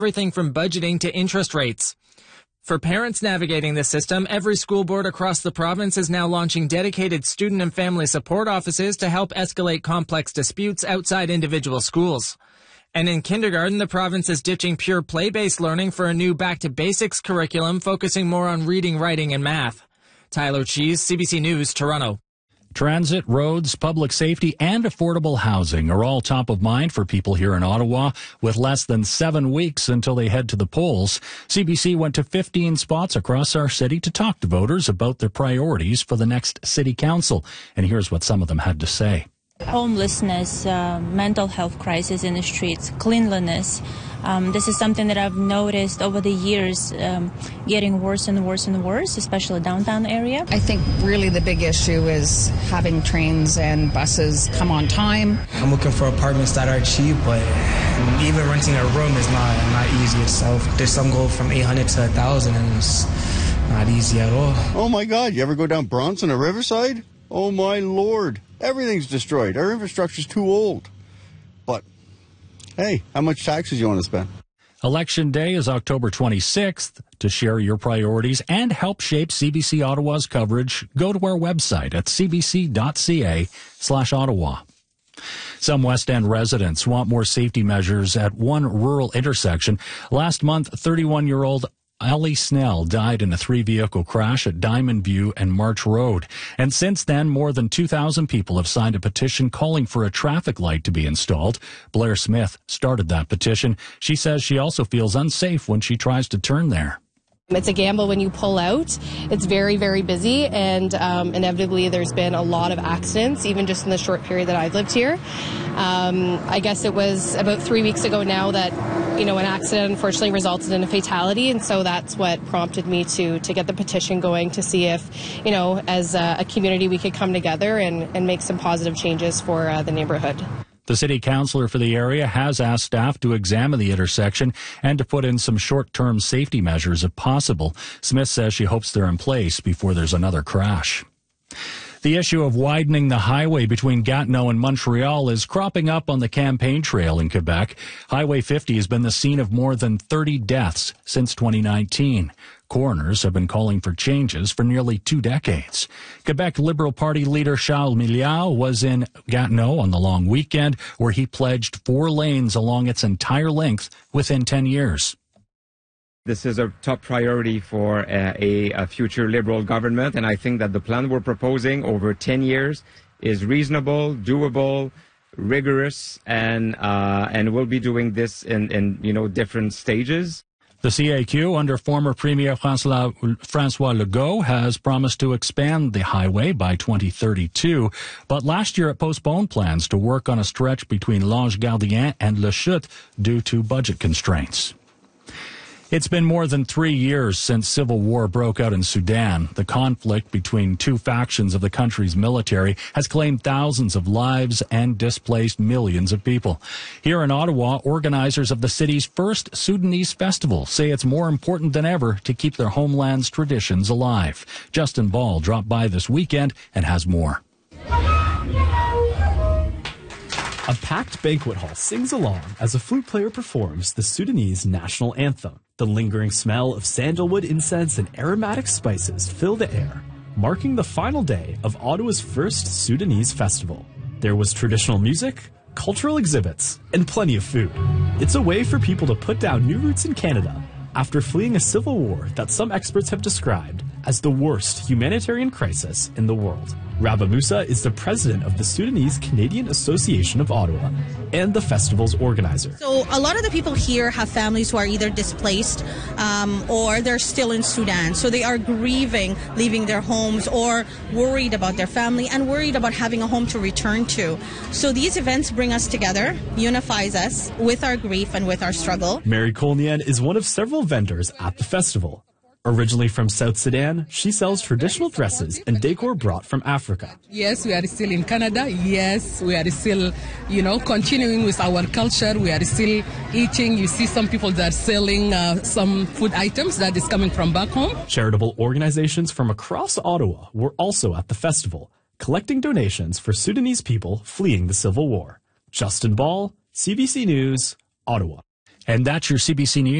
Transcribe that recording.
everything from budgeting to interest rates. For parents navigating the system, every school board across the province is now launching dedicated student and family support offices to help escalate complex disputes outside individual schools. And in kindergarten, the province is ditching pure play-based learning for a new back-to-basics curriculum focusing more on reading, writing, and math. Tyler Cheese, CBC News, Toronto. Transit, roads, public safety, and affordable housing are all top of mind for people here in Ottawa. With less than 7 weeks until they head to the polls, CBC went to 15 spots across our city to talk to voters about their priorities for the next city council. And here's what some of them had to say. Homelessness, mental health crisis in the streets, cleanliness. This is something that I've noticed over the years getting worse and worse and worse, especially downtown area. I think really the big issue is having trains and buses come on time. I'm looking for apartments that are cheap, but even renting a room is not easy itself. There's some go from 800 to 1,000 and it's not easy at all. Oh my God, you ever go down Bronson or Riverside? Oh my Lord. Everything's destroyed. Our infrastructure's too old. But, hey, how much taxes you want to spend? Election Day is October 26th. To share your priorities and help shape CBC Ottawa's coverage, go to our website at cbc.ca/Ottawa. Some West End residents want more safety measures at one rural intersection. Last month, 31-year-old Ellie Snell died in a 3-vehicle crash at Diamond View and March Road. And since then, more than 2,000 people have signed a petition calling for a traffic light to be installed. Blair Smith started that petition. She says she also feels unsafe when she tries to turn there. It's a gamble when you pull out. It's very, very busy, and inevitably there's been a lot of accidents, even just in the short period that I've lived here. I guess it was about 3 weeks ago now that, an accident unfortunately resulted in a fatality, and so that's what prompted me to get the petition going to see if, as a community we could come together and make some positive changes for the neighborhood. The city councillor for the area has asked staff to examine the intersection and to put in some short-term safety measures if possible. Smith says she hopes they're in place before there's another crash. The issue of widening the highway between Gatineau and Montreal is cropping up on the campaign trail in Quebec. Highway 50 has been the scene of more than 30 deaths since 2019. Coroners have been calling for changes for nearly 2 decades. Quebec Liberal Party leader Charles Milliard was in Gatineau on the long weekend, where he pledged 4 lanes along its entire length within 10 years. This is a top priority for a future Liberal government, and I think that the plan we're proposing over 10 years is reasonable, doable, rigorous, and we'll be doing this in different stages. The CAQ, under former Premier François Legault, has promised to expand the highway by 2032, but last year it postponed plans to work on a stretch between L'Ange Gardien and Le Chute due to budget constraints. It's been more than 3 years since civil war broke out in Sudan. The conflict between 2 factions of the country's military has claimed thousands of lives and displaced millions of people. Here in Ottawa, organizers of the city's first Sudanese festival say it's more important than ever to keep their homeland's traditions alive. Justin Ball dropped by this weekend and has more. A packed banquet hall sings along as a flute player performs the Sudanese national anthem. The lingering smell of sandalwood incense and aromatic spices fill the air, marking the final day of Ottawa's first Sudanese festival. There was traditional music, cultural exhibits, and plenty of food. It's a way for people to put down new roots in Canada after fleeing a civil war that some experts have described as the worst humanitarian crisis in the world. Rabah Musa is the president of the Sudanese Canadian Association of Ottawa and the festival's organizer. So a lot of the people here have families who are either displaced or they're still in Sudan. So they are grieving leaving their homes or worried about their family and worried about having a home to return to. So these events bring us together, unifies us with our grief and with our struggle. Mary Kolnian is one of several vendors at the festival. Originally from South Sudan, she sells traditional dresses and decor brought from Africa. Yes, we are still in Canada. Yes, we are still, continuing with our culture. We are still eating. You see some people that are selling some food items that is coming from back home. Charitable organizations from across Ottawa were also at the festival, collecting donations for Sudanese people fleeing the civil war. Justin Ball, CBC News, Ottawa. And that's your CBC News.